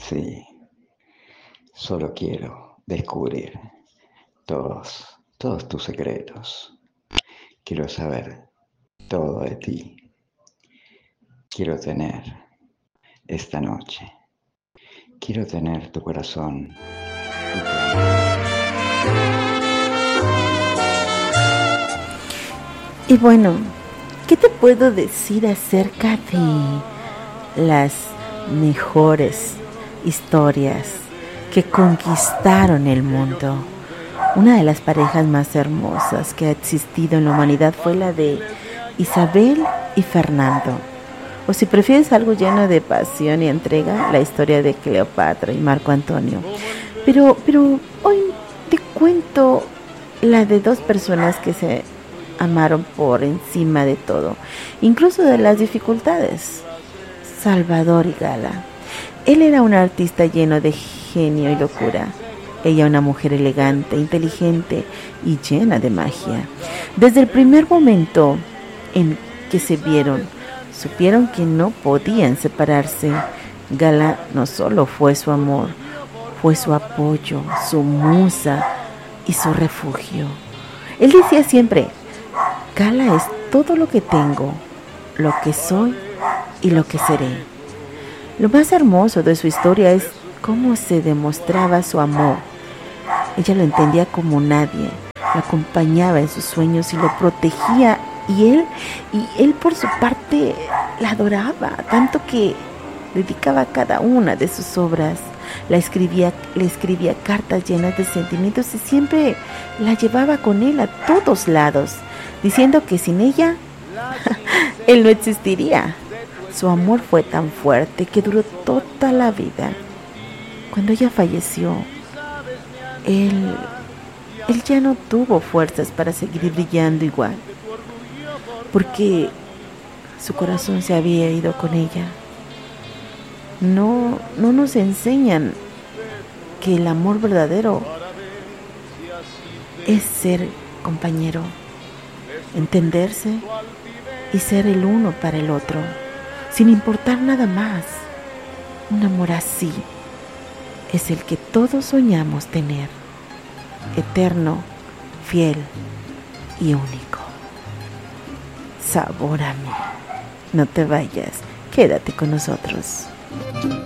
Sí, solo quiero descubrir todos tus secretos. Quiero saber todo de ti. Quiero tener esta noche. Quiero tener tu corazón. Y bueno, ¿qué te puedo decir acerca de las mejores historias que conquistaron el mundo? Una de las parejas más hermosas que ha existido en la humanidad fue la de Isabel y Fernando. O si prefieres algo lleno de pasión y entrega, la historia de Cleopatra y Marco Antonio. Pero hoy te cuento la de dos personas que se amaron por encima de todo, incluso de las dificultades. Salvador y Gala. Él era un artista lleno de genio y locura. Ella una mujer elegante, inteligente y llena de magia. Desde el primer momento en que se vieron, supieron que no podían separarse. Gala no solo fue su amor, fue su apoyo, su musa y su refugio. Él decía siempre: Gala es todo lo que tengo, lo que soy y lo que seré. Lo más hermoso de su historia es cómo se demostraba su amor. Ella lo entendía como nadie, lo acompañaba en sus sueños y lo protegía, y él por su parte la adoraba, tanto que dedicaba cada una de sus obras. Le escribía cartas llenas de sentimientos y siempre la llevaba con él a todos lados, diciendo que sin ella él no existiría. Su amor fue tan fuerte que duró toda la vida. Cuando ella falleció, él ya no tuvo fuerzas para seguir brillando igual, porque su corazón se había ido con ella. No nos enseñan que el amor verdadero es ser compañero, entenderse y ser el uno para el otro, sin importar nada más. Un amor así es el que todos soñamos tener, eterno, fiel y único. Sabor a mí. No te vayas, quédate con nosotros.